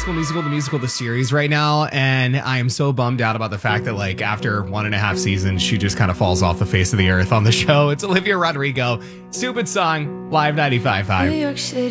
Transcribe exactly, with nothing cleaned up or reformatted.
School Musical, the musical, the series right now, and I am so bummed out about the fact that, like, after one and a half seasons, she just kind of falls off the face of the earth on the show. It's Olivia Rodrigo. Stupid Song, Live ninety-five point five.